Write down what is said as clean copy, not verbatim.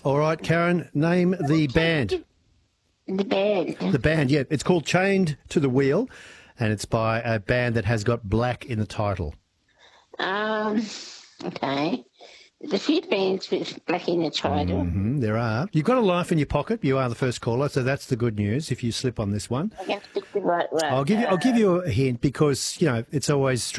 All right, Karen, name the band. The band. The band, yeah. It's called Chained to the Wheel, and it's by a band that has got black in the title. Okay. There's a few bands with black in the title. There are. You've got a life in your pocket. You are the first caller, so that's the good news if you slip on this one. I have to pick the right one. I'll give you a hint because, it's always